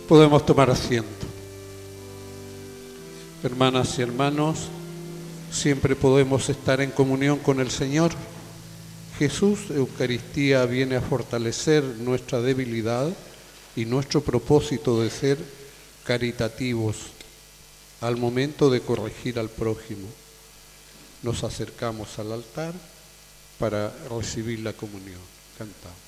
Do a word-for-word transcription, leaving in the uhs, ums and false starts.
Podemos tomar asiento. Hermanas y hermanos, siempre podemos estar en comunión con el Señor. Jesús, Eucaristía, viene a fortalecer nuestra debilidad y nuestro propósito de ser caritativos al momento de corregir al prójimo. Nos acercamos al altar para recibir la comunión. Cantamos.